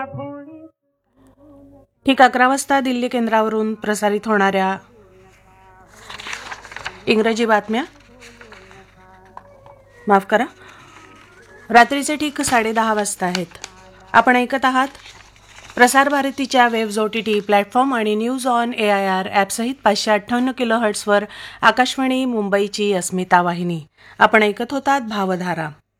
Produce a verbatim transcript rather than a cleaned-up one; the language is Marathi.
ठीक अकरा वाजता दिल्ली केंद्रावरून प्रसारित होणाऱ्या इंग्रजी बातम्या माफ करा रात्रीचे ठीक साडेदहा वाजता आहेत. आपण ऐकत आहात प्रसार भारतीच्या waves O T T platform आणि news on A I R ॲपसहित पाचशे अठ्ठावन्न किलो हर्ट्सवर आकाशवाणी मुंबईची अस्मिता वाहिनी. आपण ऐकत होतात भावधारा.